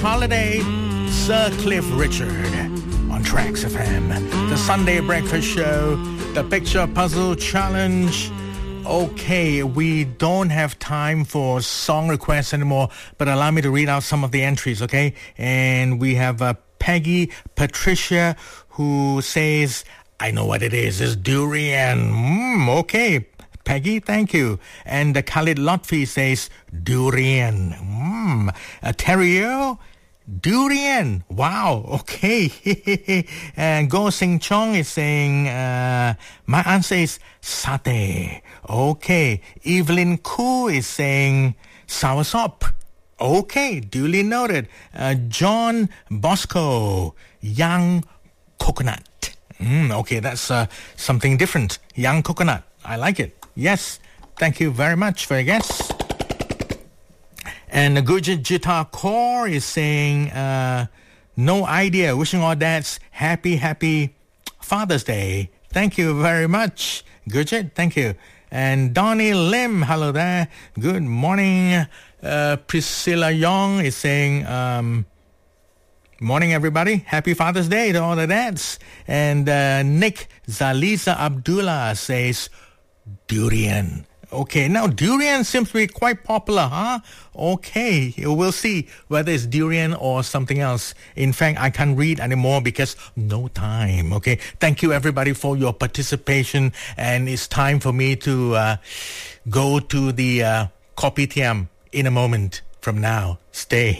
Holiday, Sir Cliff Richard on Tracks FM. The Sunday Breakfast Show, the Picture Puzzle Challenge. Okay, we don't have time for song requests anymore, but allow me to read out some of the entries, okay? And we have Peggy Patricia who says, I know what it is. It's durian. Okay, Peggy, thank you. And Khalid Lotfi says, durian. Terrio, durian. Wow, okay. And Go Sing Chong is saying, my answer is satay. Okay. Evelyn Koo is saying, soursop. Okay, duly noted. John Bosco, young coconut. Okay, that's something different. Young coconut. I like it. Yes, thank you very much for your guess. And Gujit Jita Kaur is saying, no idea. Wishing all dads happy Father's Day. Thank you very much, Gujit. Thank you. And Donnie Lim, hello there. Good morning. Priscilla Young is saying, morning, everybody. Happy Father's Day to all the dads. And Nick Zaliza Abdullah says, durian. Okay, now durian seems to be quite popular, huh? Okay, we'll see whether it's durian or something else. In fact, I can't read anymore because no time, okay? Thank you, everybody, for your participation. And it's time for me to go to the Kopitiam in a moment from now. Stay.